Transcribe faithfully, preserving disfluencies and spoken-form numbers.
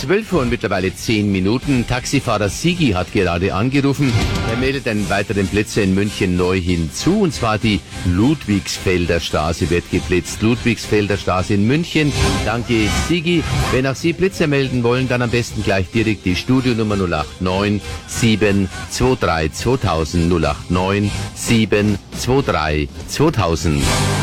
zwölf Uhr und mittlerweile zehn Minuten. Taxifahrer Sigi hat gerade angerufen. Er meldet einen weiteren Blitzer in München neu hinzu, und zwar die Ludwigsfelder Straße wird geblitzt. Ludwigsfelder Straße in München. Danke, Sigi. Wenn auch Sie Blitzer melden wollen, dann am besten gleich direkt die Studionummer null acht neun sieben zwei drei zweitausend null acht neun sieben zwei drei zweitausend.